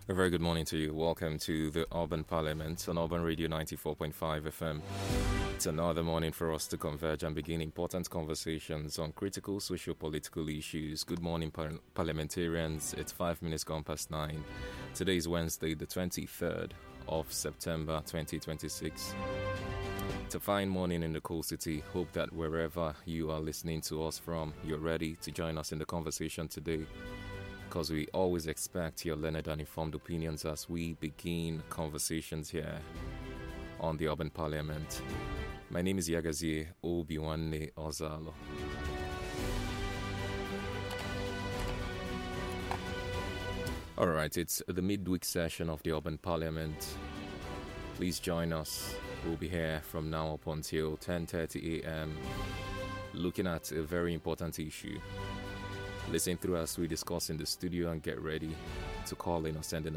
A very good morning to you. Welcome to the Urban Parliament on Urban Radio 94.5 FM. It's another morning for us to converge and begin important conversations on critical socio-political issues. Good morning, parliamentarians. It's 5 minutes gone past 9. Today is Wednesday, the 23rd of September 2026. It's a fine morning in the cool city. Hope that wherever you are listening to us from, you're ready to join us in the conversation today, because we always expect your learned and informed opinions as we begin conversations here on the Urban Parliament. My name is Yagazie Obiwanne Ozalo. All right, it's the midweek session of the Urban Parliament. Please join us. We'll be here from now up until 10:30 a.m. looking at a very important issue. Listen through as we discuss in the studio and get ready to call in or send in